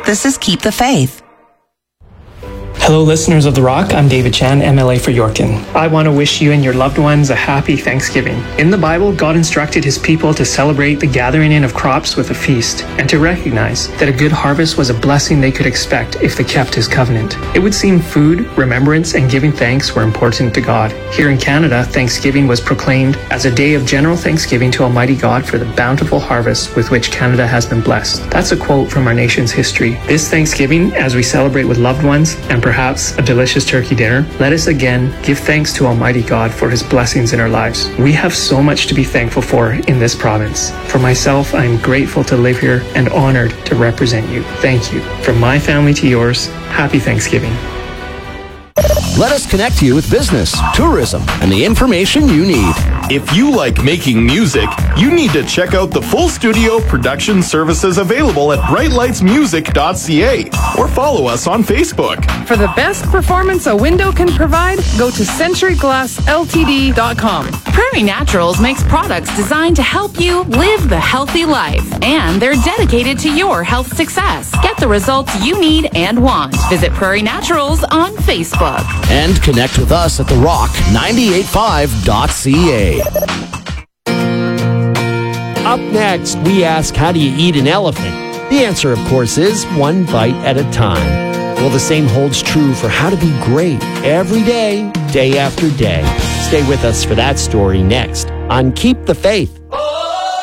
This is Keep the Faith. Hello, listeners of The Rock. I'm David Chan, MLA for Yorkton. I want to wish you and your loved ones a happy Thanksgiving. In the Bible, God instructed his people to celebrate the gathering in of crops with a feast and to recognize that a good harvest was a blessing they could expect if they kept his covenant. It would seem food, remembrance, and giving thanks were important to God. Here in Canada, Thanksgiving was proclaimed as a day of general thanksgiving to Almighty God for the bountiful harvest with which Canada has been blessed. That's a quote from our nation's history. This Thanksgiving, as we celebrate with loved ones and perhaps a delicious turkey dinner, let us again give thanks to Almighty God for his blessings in our lives. We have so much to be thankful for in this province. For myself, I am grateful to live here and honored to represent you. Thank you. From my family to yours, happy Thanksgiving. Let us connect you with business, tourism, and the information you need. If you like making music, you need to check out the full studio production services available at brightlightsmusic.ca or follow us on Facebook. For the best performance a window can provide, go to centuryglassltd.com. Prairie Naturals makes products designed to help you live the healthy life, and they're dedicated to your health success. Get the results you need and want. Visit Prairie Naturals on Facebook. And connect with us at therock985.ca. Up next, we ask, how do you eat an elephant? The answer, of course, is one bite at a time. Well, the same holds true for how to be great every day, day after day. Stay with us for that story next on Keep the Faith.